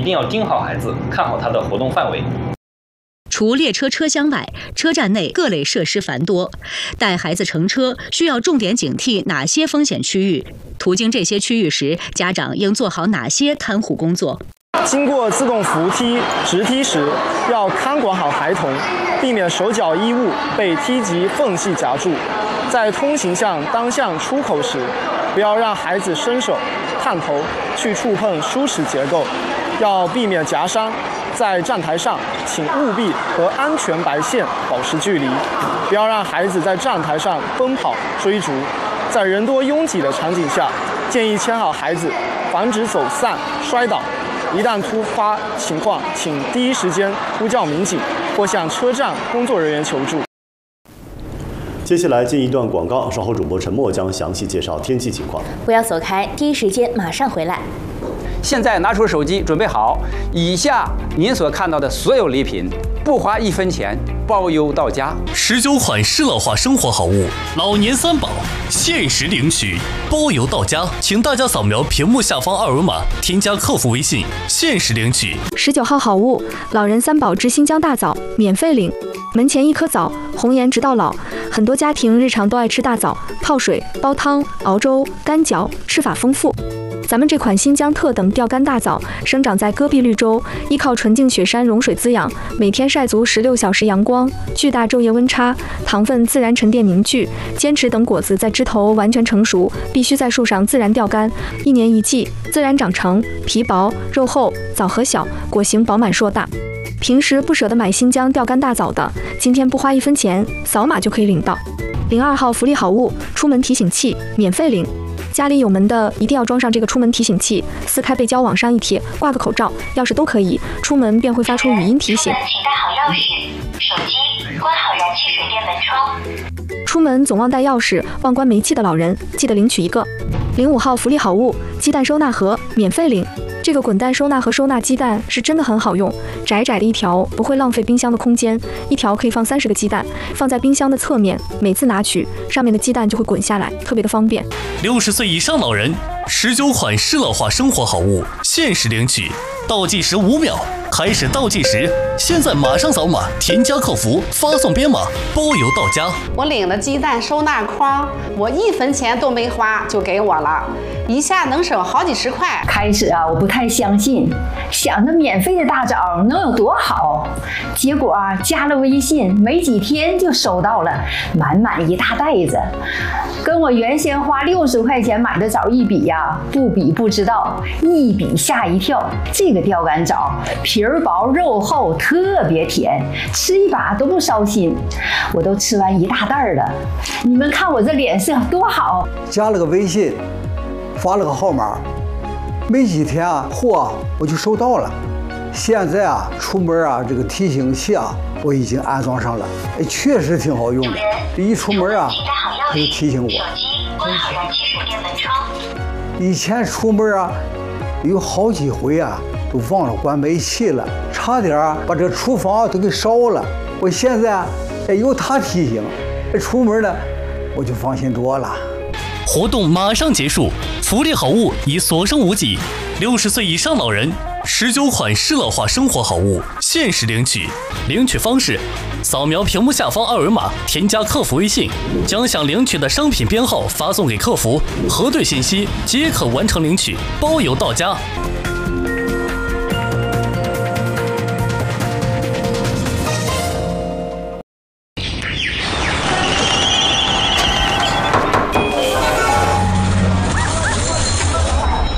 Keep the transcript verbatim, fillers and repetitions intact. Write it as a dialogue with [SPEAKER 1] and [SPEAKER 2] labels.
[SPEAKER 1] 定要盯好孩子，看好他的活动范围。
[SPEAKER 2] 除列车车厢外，车站内各类设施繁多，带孩子乘车需要重点警惕哪些风险区域？途经这些区域时，家长应做好哪些看护工作？
[SPEAKER 3] 经过自动扶梯、直梯时，要看管好孩童，避免手脚衣物被梯级缝隙夹住。在通行向当向出口时，不要让孩子伸手、探头去触碰梳齿结构，要避免夹伤。在站台上，请务必和安全白线保持距离，不要让孩子在站台上奔跑追逐。在人多拥挤的场景下，建议牵好孩子，防止走散、摔倒。一旦突发情况，请第一时间呼叫民警或向车站工作人员求助。
[SPEAKER 4] 接下来进一段广告，稍后主播陈默将详细介绍天气情况。
[SPEAKER 5] 不要走开，第一时间马上回来。
[SPEAKER 6] 现在拿出手机，准备好，以下您所看到的所有礼品，不花一分钱，包邮到家。
[SPEAKER 7] 十九款适老化生活好物，老年三宝，限时领取，包邮到家。请大家扫描屏幕下方二维码，添加客服微信，限时领取。
[SPEAKER 8] 十九号好物，老人三宝之新疆大枣，免费领。门前一颗枣，红颜直到老。很多家庭日常都爱吃大枣，泡水、煲汤、熬粥、干嚼，吃法丰富。咱们这款新疆特等钓竿大枣生长在戈壁绿洲，依靠纯净雪山融水滋养，每天晒足十六小时阳光，巨大昼夜温差，糖分自然沉淀凝聚，坚持等果子在枝头完全成熟，必须在树上自然钓竿，一年一季，自然长成，皮薄肉厚，枣核小，果形饱满硕大。平时不舍得买新疆钓竿大枣的，今天不花一分钱，扫码就可以领到。零二号福利好物，出门提醒器，免费领。家里有门的一定要装上这个出门提醒器，撕开背胶往上一贴，挂个口罩、钥匙都可以，出门便会发出语音提醒。
[SPEAKER 9] 请带好钥匙、手机，关好燃气水电门窗。
[SPEAKER 8] 出门总忘带钥匙、忘关煤气的老人，记得领取一个。零五号福利好物，鸡蛋收纳盒，免费领。这个滚蛋收纳盒收纳鸡蛋是真的很好用，窄窄的一条不会浪费冰箱的空间，一条可以放三十个鸡蛋，放在冰箱的侧面，每次拿取上面的鸡蛋就会滚下来，特别的方便。
[SPEAKER 7] 六十岁以上老人，十九款适老化生活好物，限时领取，倒计时五秒，开始倒计时，现在马上扫码，添加客服，发送编码，包邮到家。
[SPEAKER 10] 我领了鸡蛋收纳筐，我一分钱都没花就给我了，一下能省好几十块。
[SPEAKER 11] 开始啊，我不太相信，想着免费的大枣能有多好，结果啊，加了微信没几天就收到了满满一大袋子，跟我原先花六十块钱买的枣一比呀，不比不知道，一比吓一跳。这个钓竿枣皮儿薄肉厚，特别甜，吃一把都不烧心，我都吃完一大袋了。你们看我这脸色多好！
[SPEAKER 12] 加了个微信，发了个号码，没几天啊，货我就收到了。现在啊，出门啊，这个提醒器啊，我已经安装上了，哎，确实挺好用的。一出门啊，它就提醒我。
[SPEAKER 9] 关好燃气水电门窗。
[SPEAKER 12] 以前出门啊，有好几回啊，都忘了关煤气了，差点啊把这厨房都给烧了。我现在哎有它提醒，出门呢我就放心多了。
[SPEAKER 7] 活动马上结束，福利好物已所剩无几。六十岁以上老人，十九款适老化生活好物，限时领取。领取方式：扫描屏幕下方二维码，添加客服微信，将想领取的商品编号发送给客服，核对信息即可完成领取，包邮到家。